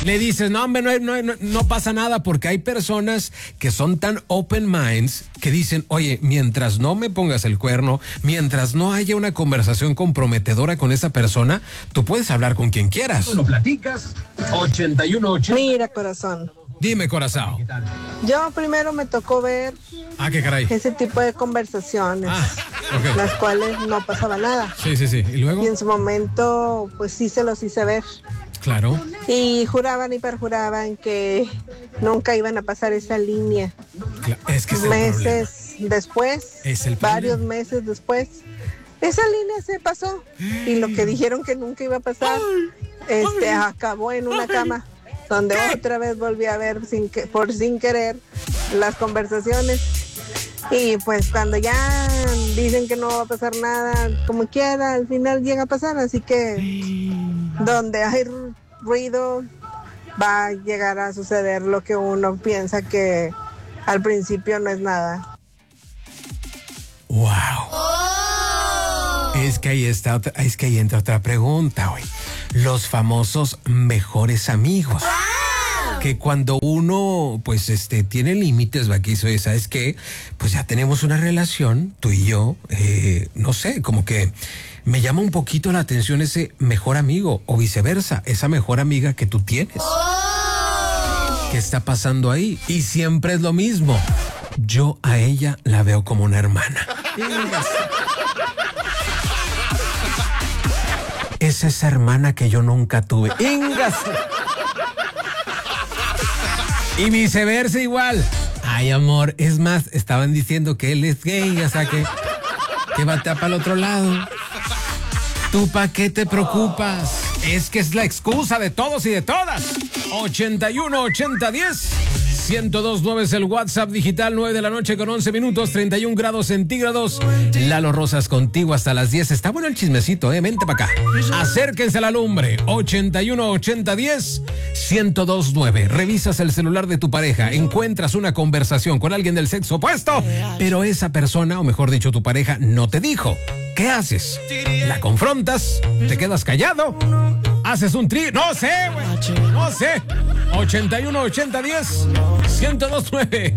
Le dices, no, hombre, no pasa nada, porque hay personas que son tan open minds que dicen, oye, mientras no me pongas el cuerno, mientras no haya una conversación comprometedora con esa persona, tú puedes hablar con quien quieras. Lo platicas, 8180. Mira, corazón. Dime, corazón. Yo primero me tocó ver Qué caray. ese tipo de conversaciones, Ok. las cuales no pasaba nada. Sí. ¿Y luego? Y en su momento, pues sí se los hice ver. Claro. Y juraban y perjuraban que nunca iban a pasar esa línea. Es que es el Meses después, Es el varios problema. meses después, esa línea se pasó. Y lo que dijeron que nunca iba a pasar, acabó en una cama, donde otra vez volví a ver por sin querer las conversaciones. Y pues cuando ya dicen que no va a pasar nada, como quiera, al final llega a pasar. Así que donde hay ruido va a llegar a suceder lo que uno piensa que al principio no es nada. Wow. Es que ahí entra otra pregunta, güey. Los famosos mejores amigos. Que cuando uno, pues, tiene límites, vaquizo, y ¿sabes qué? Pues ya tenemos una relación, tú y yo, no sé, como que me llama un poquito la atención ese mejor amigo, o viceversa, esa mejor amiga que tú tienes. ¿Qué está pasando ahí? Y siempre es lo mismo. Yo a ella la veo como una hermana. Es esa hermana que yo nunca tuve. ¡Íngas! Y viceversa igual. Ay, amor, es más, estaban diciendo que él es gay, o sea que batea para el otro lado. ¿Tú para qué te preocupas? Es que es la excusa de todos y de todas. 81-80-10-1029 es el WhatsApp digital, 9 de la noche con 11 minutos, 31 grados centígrados. Lalo Rosas contigo hasta las 10. Está bueno el chismecito, vente para acá. Acérquense a la lumbre. 81-80-10-1029. Revisas el celular de tu pareja, encuentras una conversación con alguien del sexo opuesto, pero esa persona, o mejor dicho, tu pareja, no te dijo. ¿Qué haces? ¿La confrontas? ¿Te quedas callado? ¿Haces un No sé, güey. No sé. 81-80-10-1029.